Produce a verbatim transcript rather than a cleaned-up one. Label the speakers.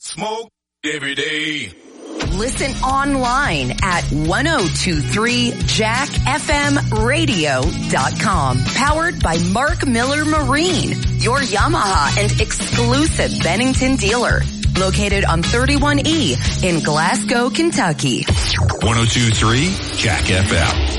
Speaker 1: Smoke every day.
Speaker 2: Listen online at ten twenty-three jack f m radio dot com. Powered by Mark Miller Marine, your Yamaha and exclusive Bennington dealer. Located on thirty-one E in Glasgow, Kentucky.
Speaker 1: ten twenty-three Jack F M.